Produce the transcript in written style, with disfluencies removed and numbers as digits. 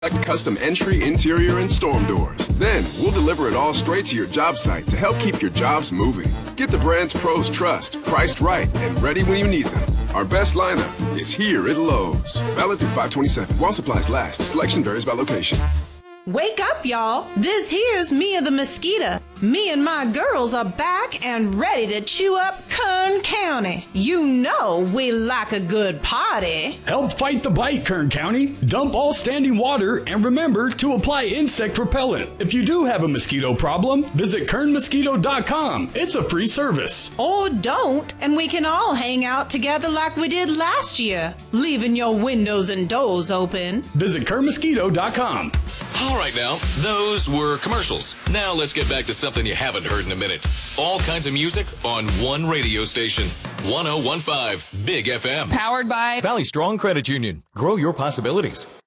Select custom entry, interior, and storm doors. Then, we'll deliver it all straight to your job site to help keep your jobs moving. Get the brands pros trust, priced right, and ready when you need them. Our best lineup is here at Lowe's. Valid through 5/27. While supplies last. Selection varies by location. Wake up, y'all. This here's Mia the Mosquito. Me and my girls are back and ready to chew up Kern County. You know we like a good party. Help fight the bite, Kern County. Dump all standing water and remember to apply insect repellent. If you do have a mosquito problem, visit kernmosquito.com. It's a free service. Or don't, and we can all hang out together like we did last year, leaving your windows and doors open. Visit kernmosquito.com. All right now, those were commercials. Now let's get back to something you haven't heard in a minute. All kinds of music on one radio station. 1015 Big FM. Powered by Valley Strong Credit Union. Grow your possibilities.